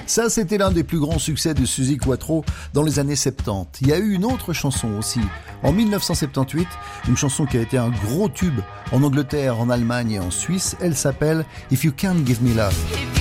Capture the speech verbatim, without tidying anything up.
Ça, c'était l'un des plus grands succès de Suzi Quatro dans les années soixante-dix. Il y a eu une autre chanson aussi, en dix-neuf cent soixante-dix-huit, une chanson qui a été un gros tube en Angleterre, en Allemagne et en Suisse. Elle s'appelle If You Can't Give Me Love.